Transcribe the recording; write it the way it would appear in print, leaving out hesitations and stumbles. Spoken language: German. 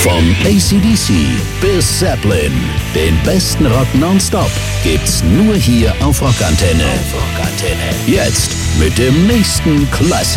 Vom AC/DC bis Zeppelin, den besten Rock nonstop gibt's nur hier auf Rockantenne. Jetzt mit dem nächsten Classic.